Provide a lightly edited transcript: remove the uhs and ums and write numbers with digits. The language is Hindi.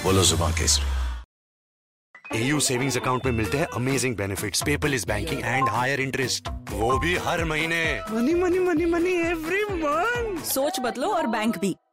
बोलो जुबान केसरी। AU सेविंग्स अकाउंट में मिलते हैं amazing benefits, paperless banking and higher interest, वो भी हर महीने। Money money money money every month. सोच बदलो और बैंक भी।